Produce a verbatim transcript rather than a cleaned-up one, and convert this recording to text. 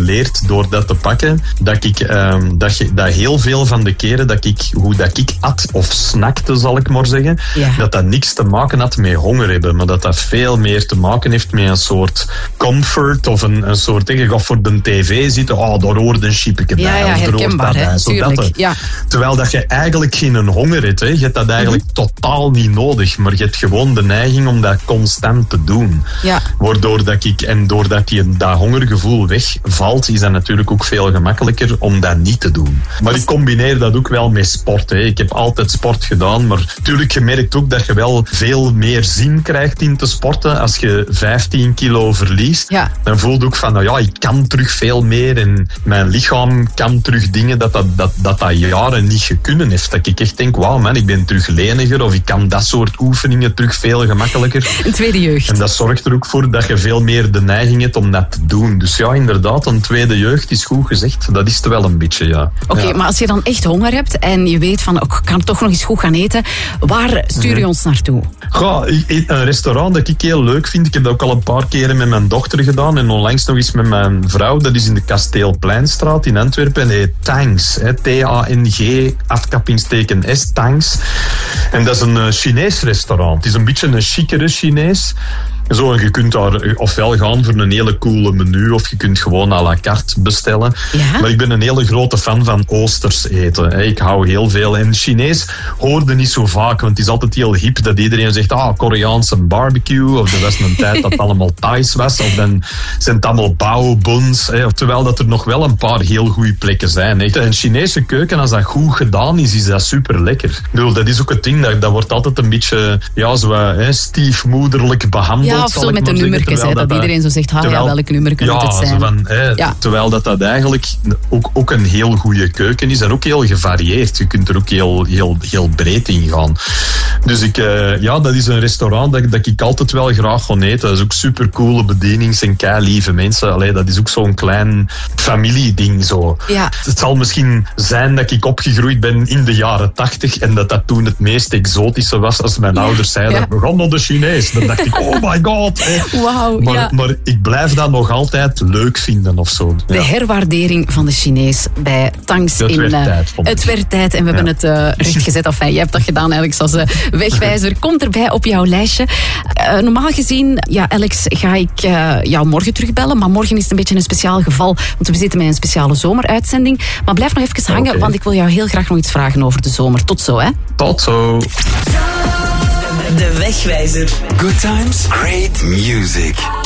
geleerd door dat te pakken, dat ik um, dat, je, dat heel veel van de keren dat ik, hoe dat ik at of snackte, zal ik maar zeggen, ja. dat dat niks te maken had met honger hebben, maar dat dat veel meer te maken heeft met een soort comfort of een, een soort, ik ga voor de tv zitten, oh, daar hoort een chipje bij. Ja, ja, herkenbaar, hè, tuurlijk. Ja. Terwijl dat je eigenlijk geen honger hebt, hè. Je hebt dat eigenlijk mm-hmm. totaal niet nodig, maar je hebt gewoon de neiging om dat constant te doen. Ja. Waardoor dat ik, en doordat die, dat hongergevoel wegvalt, is dat natuurlijk ook veel gemakkelijker om dat niet te doen. Maar ik combineer dat ook wel met sport, hè. Ik heb altijd sport gedaan, maar natuurlijk, je merkt ook dat je wel veel meer zin krijgt in te sporten. Als je vijftien kilo verliest, ja. dan voel je ook van, nou ja, ik kan terug veel meer en mijn lichaam kan terug dingen dat dat, dat, dat, dat jaren niet gekunnen heeft. Dat ik echt denk, wauw man, ik ben terug leniger of ik kan dat soort oefeningen terug veel gemakkelijker. Een tweede jeugd. En dat zorgt er ook voor dat je veel meer de neiging hebt om dat te doen. Dus ja, inderdaad, een tweede jeugd is goed gezegd. Dat is het wel een beetje, ja. Oké, okay, ja. maar als je dan echt honger hebt en je weet van, oh, ik kan toch nog eens goed gaan eten, waar stuur je ons naartoe? Goh, een restaurant dat ik heel leuk vind, ik heb dat ook al een paar keren met mijn dochter gedaan en onlangs nog eens met mijn vrouw, dat is in de Kasteelpleinstraat in Antwerpen, heet Tangs, T A N G, afkappingsteken S, Tangs. En dat is een Chinees restaurant. Het is een beetje een chicere Chinees. Zo, en je kunt daar ofwel gaan voor een hele coole menu of je kunt gewoon à la carte bestellen. Ja? Maar ik ben een hele grote fan van Oosters eten. Ik hou heel veel. En Chinees hoorde niet zo vaak, want het is altijd heel hip dat iedereen zegt, ah, Koreaanse barbecue, of er was een tijd dat het allemaal Thais was, of dan zijn het allemaal bao buns. Terwijl dat er nog wel een paar heel goede plekken zijn. Een Chinese keuken, als dat goed gedaan is, is dat super lekker. Ik bedoel, dat is ook het ding, dat, dat wordt altijd een beetje ja, zo, hè, stiefmoederlijk behandeld. Ja, of zo met de nummertjes, dat, dat iedereen zo zegt, ha, ja, welk nummer kan ja, het zijn? Van, hè, ja. Terwijl dat, dat eigenlijk ook, ook een heel goede keuken is en ook heel gevarieerd. Je kunt er ook heel, heel, heel breed in gaan. Dus ik, uh, ja, dat is een restaurant dat, dat ik altijd wel graag ga eten. Dat is ook super coole bedienings en kei lieve mensen. Allee, dat is ook zo'n klein familieding zo. Ja. Het zal misschien zijn dat ik opgegroeid ben in de jaren tachtig en dat dat toen het meest exotische was als mijn ja. ouders zeiden, ja. we gaan naar de Chinees. Dan dacht ik, oh my god. Wauw, maar, ja. maar ik blijf dat nog altijd leuk vinden of zo. De ja. herwaardering van de Chinees bij Tangs het in... Werd uh, tijd, het werd tijd en we ja. hebben het uh, rechtgezet. Enfin, jij hebt dat gedaan eigenlijk zoals uh, wegwijzer. Komt erbij op jouw lijstje. Uh, normaal gezien, ja, Alex, ga ik uh, jou morgen terugbellen. Maar morgen is het een beetje een speciaal geval. Want we zitten met een speciale zomeruitzending. Maar blijf nog even hangen, okay. want ik wil jou heel graag nog iets vragen over de zomer. Tot zo, hè? Tot zo. De Wegwijzer. Good times, great music.